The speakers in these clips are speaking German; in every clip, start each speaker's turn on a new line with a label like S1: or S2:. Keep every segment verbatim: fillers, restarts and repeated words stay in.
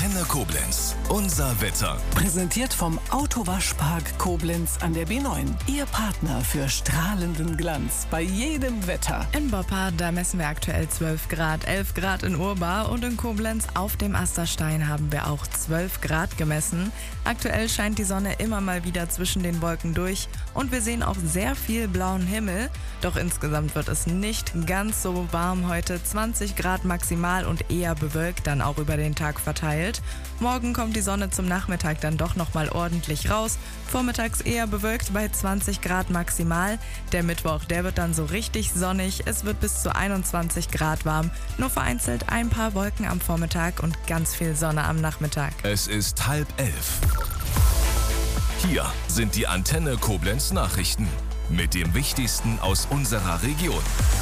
S1: Antenne Koblenz. Unser Wetter.
S2: Präsentiert vom Autowaschpark Koblenz an der B neun. Ihr Partner für strahlenden Glanz bei jedem Wetter.
S3: In Boppard, da messen wir aktuell zwölf Grad, elf Grad in Urbar und in Koblenz auf dem Asterstein haben wir auch zwölf Grad gemessen. Aktuell scheint die Sonne immer mal wieder zwischen den Wolken durch und wir sehen auch sehr viel blauen Himmel. Doch insgesamt wird es nicht ganz so warm heute. zwanzig Grad maximal und eher bewölkt dann auch über den Tag verteilt. Morgen kommt die Sonne zum Nachmittag dann doch nochmal ordentlich raus. Vormittags eher bewölkt bei zwanzig Grad maximal. Der Mittwoch, der wird dann so richtig sonnig. Es wird bis zu einundzwanzig Grad warm. Nur vereinzelt ein paar Wolken am Vormittag und ganz viel Sonne am Nachmittag.
S1: Es ist halb elf. Hier sind die Antenne Koblenz Nachrichten mit dem Wichtigsten aus unserer Region.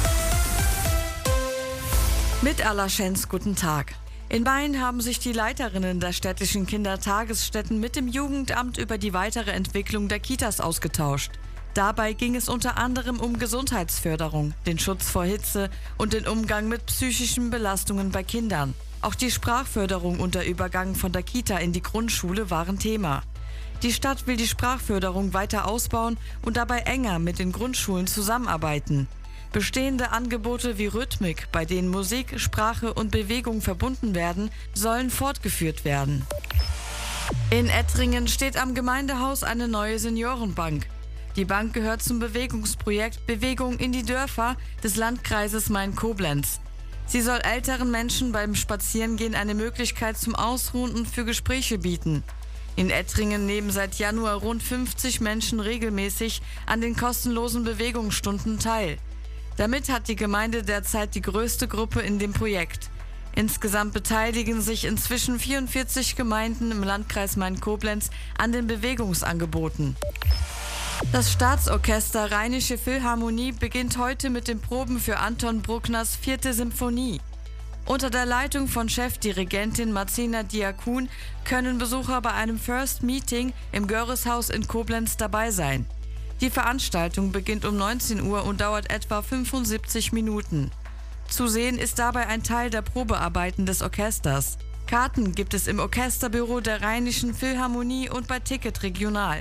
S4: Mit Allerschens, guten Tag. In Mayen haben sich die Leiterinnen der städtischen Kindertagesstätten mit dem Jugendamt über die weitere Entwicklung der Kitas ausgetauscht. Dabei ging es unter anderem um Gesundheitsförderung, den Schutz vor Hitze und den Umgang mit psychischen Belastungen bei Kindern. Auch die Sprachförderung und der Übergang von der Kita in die Grundschule waren Thema. Die Stadt will die Sprachförderung weiter ausbauen und dabei enger mit den Grundschulen zusammenarbeiten. Bestehende Angebote wie Rhythmik, bei denen Musik, Sprache und Bewegung verbunden werden, sollen fortgeführt werden. In Ettringen steht am Gemeindehaus eine neue Seniorenbank. Die Bank gehört zum Bewegungsprojekt Bewegung in die Dörfer des Landkreises Main-Koblenz. Sie soll älteren Menschen beim Spazierengehen eine Möglichkeit zum Ausruhen und für Gespräche bieten. In Ettringen nehmen seit Januar rund fünfzig Menschen regelmäßig an den kostenlosen Bewegungsstunden teil. Damit hat die Gemeinde derzeit die größte Gruppe in dem Projekt. Insgesamt beteiligen sich inzwischen vierundvierzig Gemeinden im Landkreis Main-Koblenz an den Bewegungsangeboten. Das Staatsorchester Rheinische Philharmonie beginnt heute mit den Proben für Anton Bruckners vierte Symphonie. Unter der Leitung von Chefdirigentin Marcina Diakun können Besucher bei einem First Meeting im Görreshaus in Koblenz dabei sein. Die Veranstaltung beginnt um neunzehn Uhr und dauert etwa fünfundsiebzig Minuten. Zu sehen ist dabei ein Teil der Probearbeiten des Orchesters. Karten gibt es im Orchesterbüro der Rheinischen Philharmonie und bei Ticket Regional.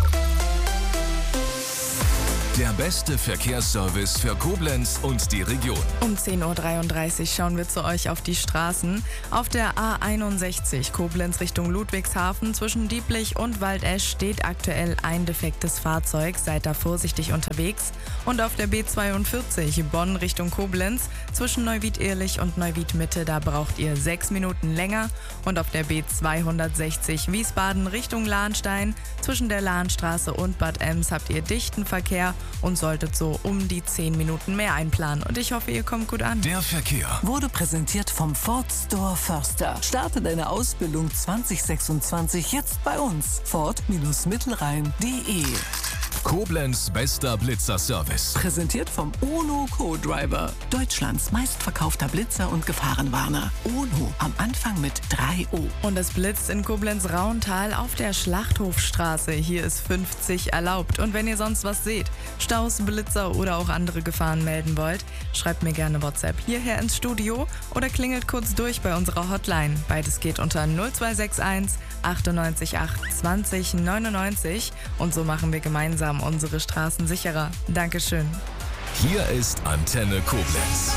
S1: Der beste Verkehrsservice für Koblenz und die Region.
S3: Um zehn Uhr dreiunddreißig schauen wir zu euch auf die Straßen. Auf der A einundsechzig Koblenz Richtung Ludwigshafen zwischen Dieblich und Waldesch steht aktuell ein defektes Fahrzeug. Seid da vorsichtig unterwegs. Und auf der B zweiundvierzig Bonn Richtung Koblenz zwischen Neuwied-Ehrlich und Neuwied-Mitte, da braucht ihr sechs Minuten länger. Und auf der B zweihundertsechzig Wiesbaden Richtung Lahnstein zwischen der Lahnstraße und Bad Ems habt ihr dichten Verkehr und solltet so um die zehn Minuten mehr einplanen. Und ich hoffe, ihr kommt gut an.
S1: Der Verkehr
S2: Wurde präsentiert vom Ford Store Förster. Starte deine Ausbildung zwanzig sechsundzwanzig jetzt bei uns. Ford-Mittelrhein punkt de.
S1: Koblenz bester Blitzer-Service.
S2: Präsentiert vom UNO Co-Driver. Deutschlands meistverkaufter Blitzer und Gefahrenwarner. UNO am Anfang mit drei O.
S3: Und es blitzt in Koblenz-Rauental auf der Schlachthofstraße. Hier ist fünfzig erlaubt. Und wenn ihr sonst was seht, Staus, Blitzer oder auch andere Gefahren melden wollt, schreibt mir gerne WhatsApp hierher ins Studio oder klingelt kurz durch bei unserer Hotline. Beides geht unter null zwei sechs eins achtundneunzig acht zwanzig neunundneunzig. Und so machen wir gemeinsam unsere Straßen sicherer. Dankeschön.
S1: Hier ist Antenne Koblenz.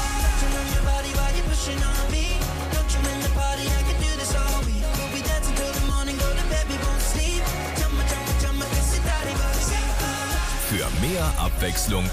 S1: Für mehr Abwechslung